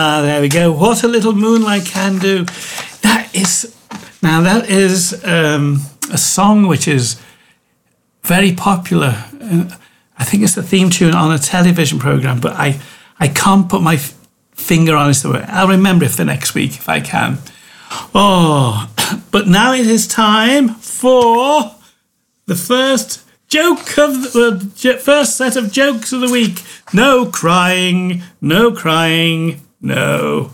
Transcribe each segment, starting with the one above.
There we go. What a little moonlight can do. That is a song which is very popular. I think it's the theme tune on a television program, but I can't put my finger on it. I'll remember it for next week if I can. Oh, but now it is time for the first joke of the first set of jokes of the week. No crying, no crying, no.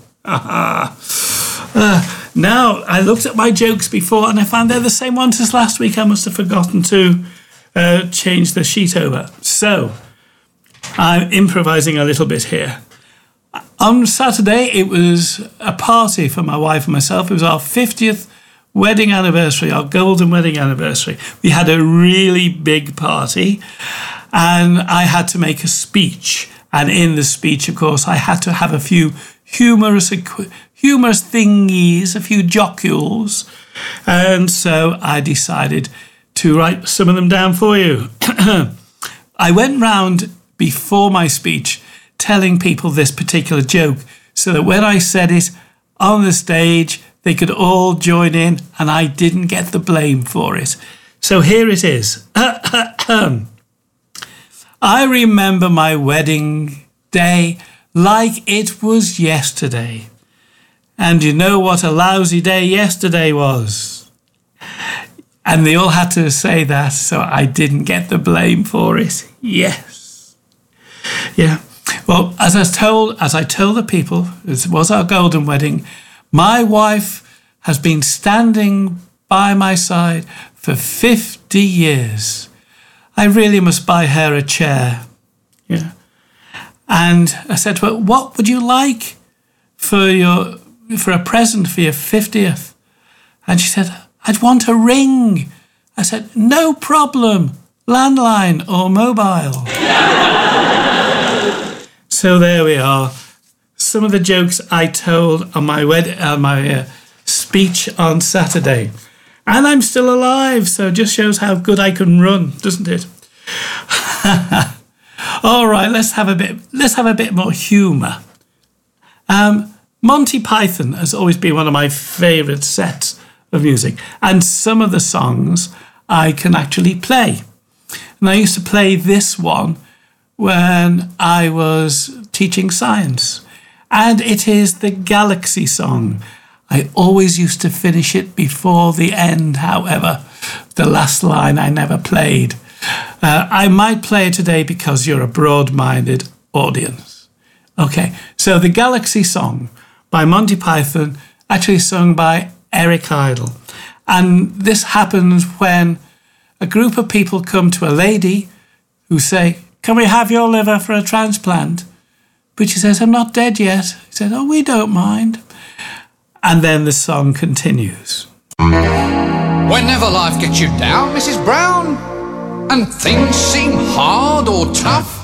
Now, I looked at my jokes before and I found they're the same ones as last week. I must have forgotten to change the sheet over. So, I'm improvising a little bit here. On Saturday, it was a party for my wife and myself. It was our 50th wedding anniversary, our golden wedding anniversary. We had a really big party and I had to make a speech. And in the speech, of course, I had to have a few humorous thingies, a few jocules. And so I decided to write some of them down for you. I went round before my speech telling people this particular joke so that when I said it on the stage, they could all join in and I didn't get the blame for it. So here it is. I remember my wedding day like it was yesterday. And you know what a lousy day yesterday was? And they all had to say that, so I didn't get the blame for it. Yes. Yeah. Well, as I told the people, it was our golden wedding, my wife has been standing by my side for 50 years. I really must buy her a chair. Yeah. And I said to her, what would you like for a present for your 50th? And she said, I'd want a ring. I said, no problem, landline or mobile. So there we are. Some of the jokes I told on my speech on Saturday. And I'm still alive, so it just shows how good I can run, doesn't it? All right, let's have a bit more humour. Monty Python has always been one of my favourite sets of music, and some of the songs I can actually play. And I used to play this one when I was teaching science, and it is the Galaxy song. I always used to finish it before the end, however. The last line I never played. I might play it today because you're a broad-minded audience. Okay, so the Galaxy song by Monty Python, actually sung by Eric Idle. And this happens when a group of people come to a lady who say, can we have your liver for a transplant? But she says, I'm not dead yet. He said, oh, we don't mind. And then the song continues. Whenever life gets you down, Mrs. Brown, and things seem hard or tough,